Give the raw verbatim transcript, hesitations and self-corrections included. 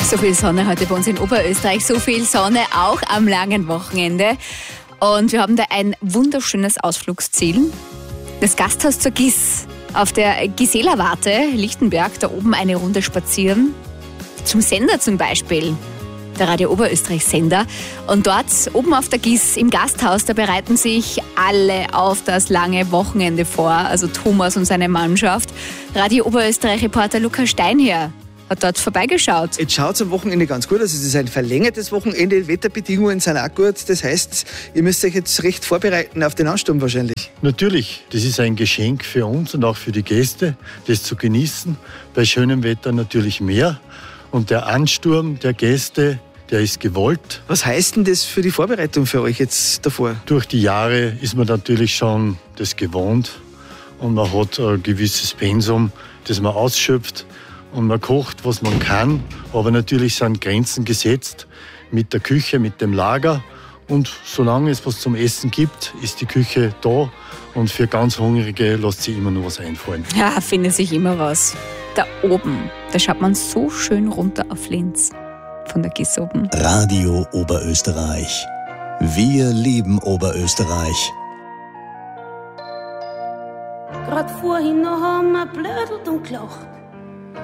So viel Sonne heute bei uns in Oberösterreich, so viel Sonne auch am langen Wochenende. Und wir haben da ein wunderschönes Ausflugsziel, das Gasthaus zur Giss. Auf der Gisela-Warte, Lichtenberg, da oben eine Runde spazieren. Zum Sender zum Beispiel, der Radio Oberösterreich-Sender. Und dort oben auf der Giss im Gasthaus, da bereiten sich alle auf das lange Wochenende vor. Also Thomas und seine Mannschaft. Radio Oberösterreich-Reporter Lukas Steinherr hat dort vorbeigeschaut. Jetzt schaut es am Wochenende ganz gut aus. Es ist ein verlängertes Wochenende. Die Wetterbedingungen sind auch gut. Das heißt, ihr müsst euch jetzt recht vorbereiten auf den Ansturm wahrscheinlich. Natürlich, das ist ein Geschenk für uns und auch für die Gäste, das zu genießen. Bei schönem Wetter natürlich mehr. Und der Ansturm der Gäste, der ist gewollt. Was heißt denn das für die Vorbereitung für euch jetzt davor? Durch die Jahre ist man natürlich schon das gewohnt und man hat ein gewisses Pensum, das man ausschöpft. Und man kocht, was man kann, aber natürlich sind Grenzen gesetzt mit der Küche, mit dem Lager. Und solange es was zum Essen gibt, ist die Küche da. Und für ganz Hungrige lässt sich immer nur was einfallen. Ja, findet sich immer was. Da oben, da schaut man so schön runter auf Linz von der Giss oben. Radio Oberösterreich. Wir lieben Oberösterreich. Grad vorhin noch haben wir blödelt und gelacht.